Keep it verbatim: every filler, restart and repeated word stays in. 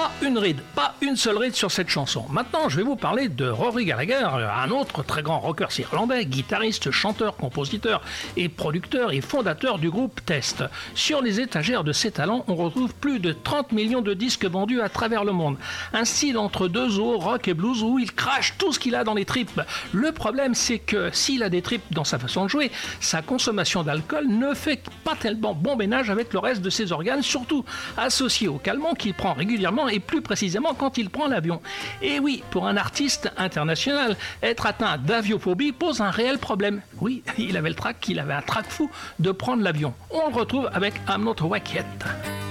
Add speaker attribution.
Speaker 1: Pas une ride, pas une seule ride sur cette chanson. Maintenant, je vais vous parler de Rory Gallagher, un autre très grand rocker irlandais, guitariste, chanteur, compositeur et producteur et fondateur du groupe Test. Sur les étagères de ses talents, on retrouve plus de trente millions de disques vendus à travers le monde. Un style entre deux eaux, rock et blues, où il crache tout ce qu'il a dans les tripes. Le problème, c'est que s'il a des tripes dans sa façon de jouer, sa consommation d'alcool ne fait pas tellement bon ménage avec le reste de ses organes, surtout associés au calmant qu'il prend régulièrement et plus précisément quand il prend l'avion. Et oui, pour un artiste international, être atteint d'aviophobie pose un réel problème. Oui, il avait le trac, il avait un trac fou de prendre l'avion. On le retrouve avec I'm Not Awake Yet.